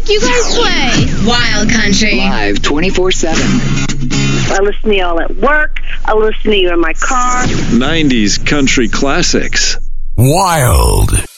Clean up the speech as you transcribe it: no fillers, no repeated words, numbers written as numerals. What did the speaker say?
music you guys play? Wild Country. Live 24/7. I listen to y'all at work. I listen to you in my car. 90s country classics. Wild.